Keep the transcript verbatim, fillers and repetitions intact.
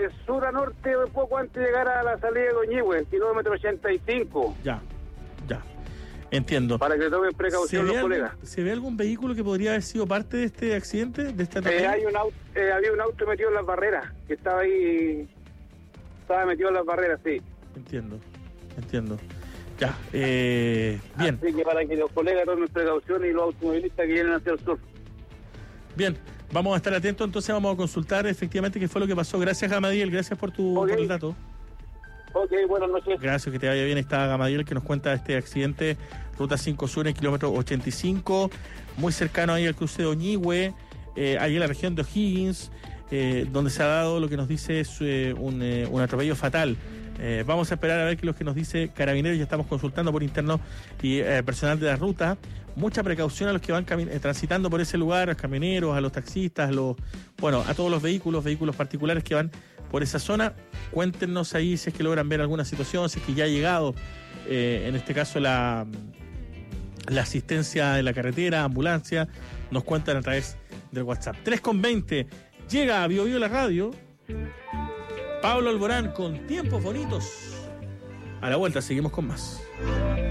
de sur a norte, un poco antes de llegar a la salida de Doñihue, kilómetro ochenta y cinco. Ya, ya. Entiendo. Para que tomen precaución los algún, colegas. ¿Se ve algún vehículo que podría haber sido parte de este accidente? De esta eh, hay un auto, eh, había un auto metido en las barreras, que estaba ahí, estaba metido en las barreras, sí. Entiendo, entiendo. Ya, eh, bien. Así que para que los colegas tomen precaución y los automovilistas que vienen hacia el sur. Bien, vamos a estar atentos, entonces vamos a consultar efectivamente qué fue lo que pasó. Gracias, Gamadiel, gracias por tu Okay. por el dato. Ok, buenas noches. Gracias, que te vaya bien. Está Gamadiel que nos cuenta este accidente, ruta cinco Sur, en kilómetro ochenta y cinco, muy cercano ahí al cruce de Doñihue, eh, ahí en la región de O'Higgins, eh, donde se ha dado lo que nos dice es eh, un, eh, un atropello fatal. Eh, vamos a esperar a ver qué es lo que nos dice Carabineros, ya estamos consultando por interno, y eh, personal de la ruta. Mucha precaución a los que van cami- eh, transitando por ese lugar, a los camioneros, a los taxistas, a los, bueno, a todos los vehículos, vehículos particulares que van por esa zona. Cuéntenos ahí si es que logran ver alguna situación, si es que ya ha llegado, eh, en este caso, la, la asistencia de la carretera, ambulancia. Nos cuentan a través del WhatsApp. tres con veinte, llega a Bio Bio la radio. Pablo Alborán con Tiempos Bonitos. A la vuelta seguimos con más.